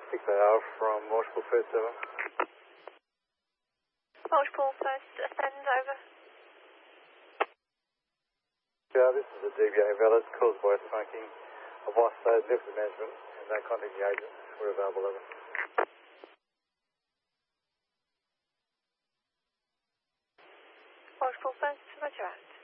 6AR from Marshpool First 7. Marshpool First Ascend, over. Yeah, this is a DBA valid caused by smoking. Advice stayed left with management and don't contact the agent. We're available, over. Marshpool First, roger out.